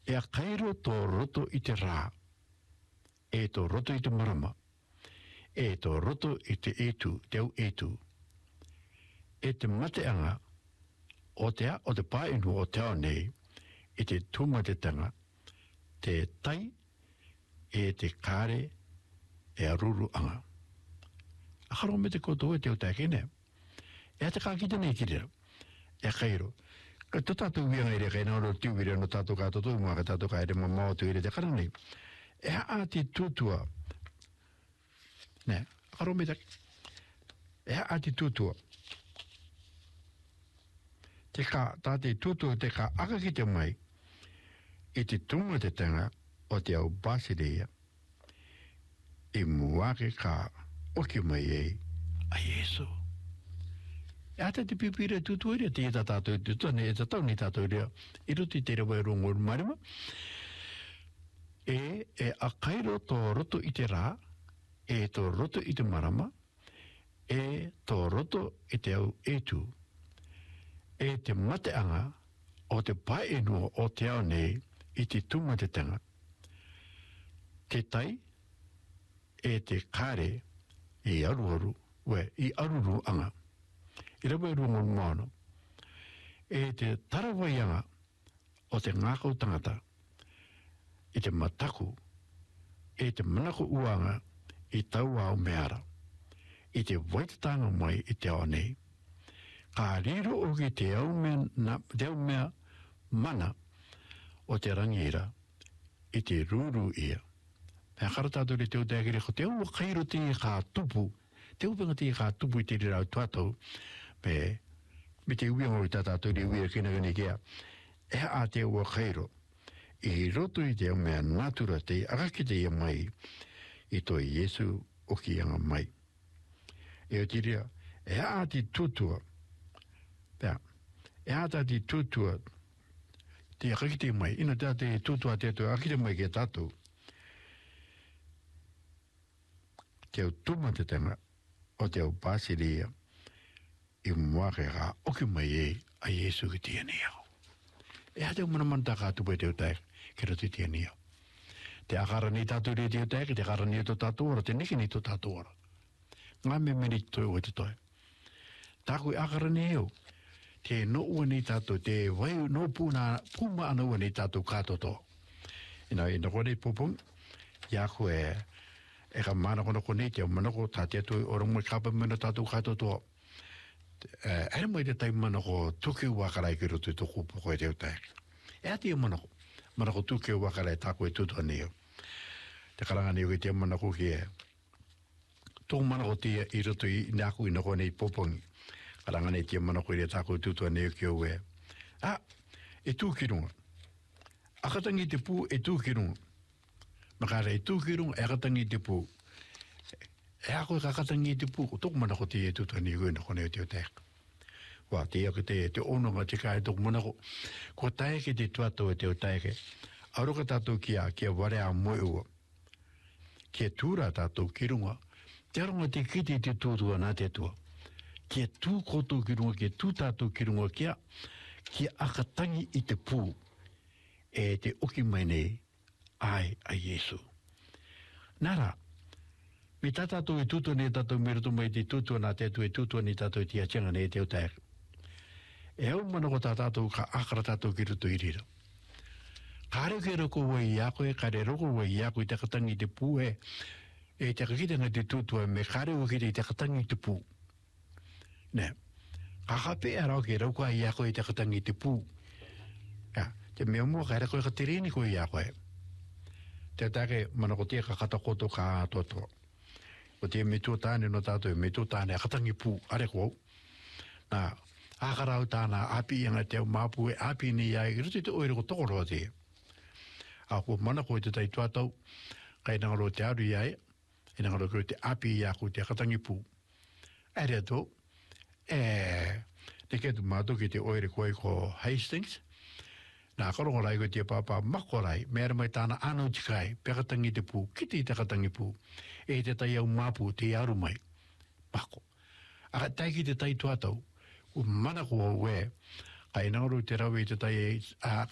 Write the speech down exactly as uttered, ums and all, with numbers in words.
E a kairo tō roto i te rā. E tō roto i te marama. E tō roto i te etu, te au etu. E te mateanga o te a, o te painu o te ao nei, i te tumatetanga, te tai, e te kāre, e a ruru anga. A karo me te koto e te o tāke ne. E a te kākita nei kirira. E a kairo. Ka to tātou wianga ere kai nāro tiuwire no tātou kātou tō mga ka tātou kāere ma mao tu ere te kara nei. E a te tūtua. Ne, a karo me te. E a te tūtua. Te kā, tā te tūtua te kā aka ki te mai, i te tunga te tanga o te au Basileia, i muake kā oki mai ei a Yesu. E ata te pipira tūtua rea, te e tā tātou tūtua, ne e tā tau ni tātou rea, i ruti te rewa e rungo marima, e e a kairo tō roto i te rā, e tō roto i te marama, e tō roto i te au etu, e te mateanga o te paenua o te ao nei i te tunga te tanga. Te tai, e te kāre, i aruaru, we, i aruru anga. I rawa i rungo moano. E te tarawaianga o te ngākau tangata, i te mataku, e te manako uanga i tau au meara, i te waitatanga mai i te ao nei. Ka riro o ki te au mea, na, te au mea mana o te rangira i te ruru ia. Pea karatātou le teo tēkere ko te au kairo te kā tupu, te upenga te kā tupu i te rau tuatou, pe me te uianga o tātātou le uia kina gani kia, e a te au kairo, i roto i te au mea natura te akaki te ia mai, i toi Yesu o ki anga mai. E o tiria, e a te tutua, pea, e a te tutua, te akaki te mai, ina te te tutua te tu akaki te mai ke tātou, te au tuma te tanga o te au Basileia i muake ka oki mai e a Yesu ki tia ni au. E a te umanamanta ka tupe te utai ke rati tia ni au. Te akara ni tātou re te utai ke te akara ni to tātou ora, te niki ni to tātou ora. Ngā me meni toi o te toi. Tāku i akara ni au, te no ua ni tātou, te wai no pūna, pūma ana ua ni tātou kātoto. Ina i nako rei pupung, ia ko e e ka mana kono kone te o manako tātia tui o rungo kapa mena tātou kātoto. Ere mai te tai manako tuke wakarai ki roto i tōku poko e te utai. E ati e manako, manako tuke wakarai tāko e tutua neo. Te karanga neo ki te manako ki e. Tō manako tia i roto i nāku i nako nei popongi. Karanga nei te manako i re tāko e tutua neo ki o e. Ah, e tū ki runga. Akatangi te pū e tū ki runga. Makara e tūkirunga e akatangi te pū. E ako e kakatangi te pū, ko tōku manako te e tutua ni koe na kone o te o tēka. Wā, te ake te te ononga te kai tōku manako. Ko taeke te tuato e te o taeke. Aroka tātou kia, kia ware a moe ua. Kia tūra tātou kirunga. Te aronga te kiti te tūtua nā te tua. Kia tū koto kirunga, kia tū tātou kirunga kia, kia akatangi i te pū. E te oki mai nei. Ai, a Yesu. Nara, me tātātou e tūtua ne tātou merutu mai te tūtua nā tētu e tūtua ni tātou tia tianga ne te o tāek. E au manako tātātou ka akara tātou ki rutu i rira. Ka reo ke roko wai i ako e, ka re roko wai i ako i te katangi te pū e, e te kakitanga te tūtua me ka reo ki te katangi te pū. Ne, ka hape a rao ke roko i ako i te katangi te pū. Ja, te mea mua ka reko e ka tereni ko i ako e. Te take manako tia ka katakoto ka atoto. O tia me tuatane no tātou, me tuatane a katangi pū, are kou. Nā, ākarau tāna api ianga te au māpū e api ni ai, ruti te oire ko tokoroa te. A ko manako i te tai tuatau, kai nangaro te aru iai, e nangaro koe te api ia ko te katangi pū. Are ato, e, te ketu mātou ki te oire koe ko Hastings, nā karongo rai koe te pāpā mako rai, mea mai tāna anau tikai, pe katangi te pū, kiti te katangi pū, e te tai au māpū, te aru mai, mako. A tai ki te tai tuatau, u mana kua ue, kai nangaro te rau i te tai, a